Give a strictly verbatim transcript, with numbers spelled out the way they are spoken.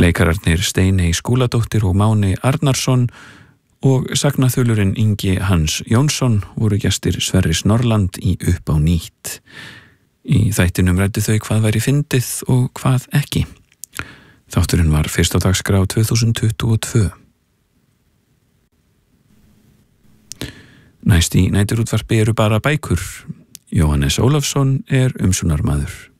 Leikararnir Steiney Skúladóttir og Máni Arnarsson og sagnaþulurinn Ingi Hans Jónsson voru gestir Sverris Norland í Upp á nýtt. Í þættinum ræddu þau hvað væri fyndið og hvað ekki. Þátturinn var fyrst á dagskrá tvö þúsund tuttugu og tvö. Næst í næturútvarpi eru bara bækur. Jóhannes Ólafsson er umsjónarmaður.